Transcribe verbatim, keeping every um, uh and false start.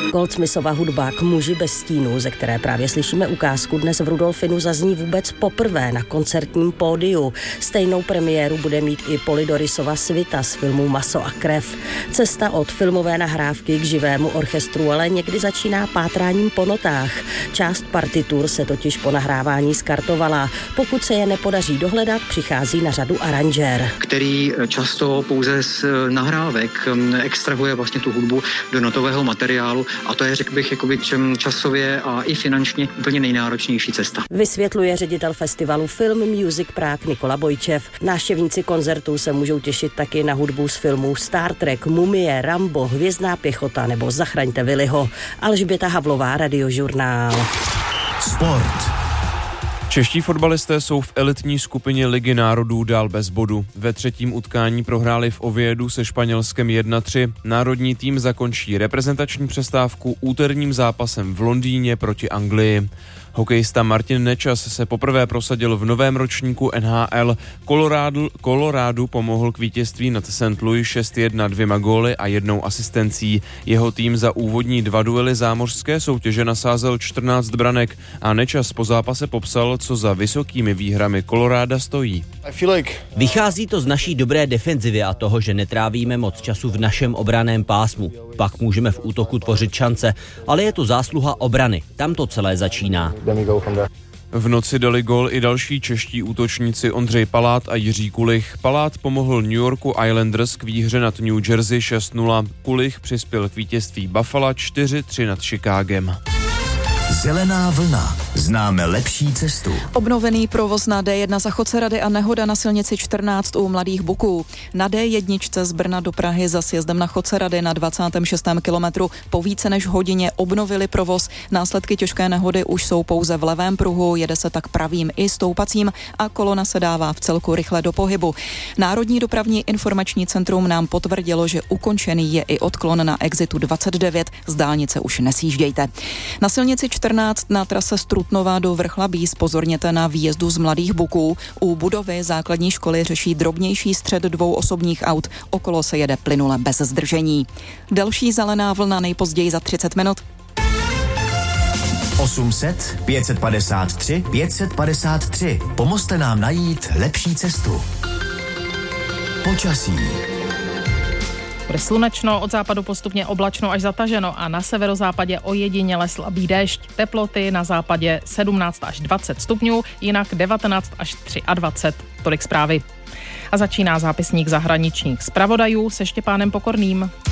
Goldsmithova hudba K muži bez stínu, ze které právě slyšíme ukázku, dnes v Rudolfinu zazní vůbec poprvé na koncertním pódiu. Stejnou premiéru bude mít i Polidorisova svita z filmu Maso a krev. Cesta od filmové nahrávky k živému orchestru ale někdy začíná pátráním po notách. Část partitur se totiž po nahrávání skartovala. Pokud se je nepodaří dohledat, přichází na řadu aranžér, který často pouze z nahrávek extrahuje vlastně tu hudbu do notového materiálu a to je, řekl bych, jakoby časově a i finančně úplně nejnáročnější cesta. Vysvětluje ředitel festivalu Film Music Prague Nikola Bojčev. Návštěvníci koncertů se můžou těšit taky na hudbu z filmů Star Trek, Mumie, Rambo, Hvězdná pěchota nebo Zachraňte Willyho. Alžběta Havlová, Radiožurnál. Sport. Čeští fotbalisté jsou v elitní skupině Ligy národů dál bez bodu. Ve třetím utkání prohráli v Oviedu se Španělskem jedna tři. Národní tým zakončí reprezentační přestávku úterním zápasem v Londýně proti Anglii. Hokejista Martin Nečas se poprvé prosadil v novém ročníku N H L. Colorado, Colorado pomohl k vítězství nad Saint Louis šest jedna dvěma góly a jednou asistencí. Jeho tým za úvodní dva duely zámořské soutěže nasázel čtrnáct branek a Nečas po zápase popsal, co za vysokými výhrami Colorada stojí. Vychází to z naší dobré defenzivy a toho, že netrávíme moc času v našem obranném pásmu. Pak můžeme v útoku tvořit šance, ale je to zásluha obrany. Tam to celé začíná. V noci dali gól i další čeští útočníci Ondřej Palát a Jiří Kulich. Palát pomohl New Yorku Islanders k výhře nad New Jersey šest nula. Kulich přispěl k vítězství Buffalo čtyři tři nad Chicagem. Zelená vlna. Známe lepší cestu. Obnovený provoz na D jedna za Chocerady a nehoda na silnici čtrnáct u Mladých Buků. Na D jedna z Brna do Prahy za sjezdem na Chocerady na dvacátém šestém kilometru po více než hodině obnovili provoz. Následky těžké nehody už jsou pouze v levém pruhu, jede se tak pravým i stoupacím a kolona se dává v celku rychle do pohybu. Národní dopravní informační centrum nám potvrdilo, že ukončený je i odklon na exitu dvacet devět, z dálnice už nesjíždějte. Na silnici čtrnáct na trase Strutnova do Vrchlabí zpozorněte na výjezdu z Mladých Buků. U budovy základní školy řeší drobnější střet dvou osobních aut. Okolo se jede plynule bez zdržení. Další zelená vlna nejpozději za třicet minut. osm set, pět set padesát tři, pět set padesát tři. Pomozte nám najít lepší cestu. Počasí. Bude slunečno, od západu postupně oblačno až zataženo a na severozápadě ojediněle slabý déšť. Teploty na západě sedmnáct až dvacet stupňů, jinak devatenáct až dvacet tři. Tolik zprávy. A začíná zápisník zahraničních zpravodajů se Štěpánem Pokorným.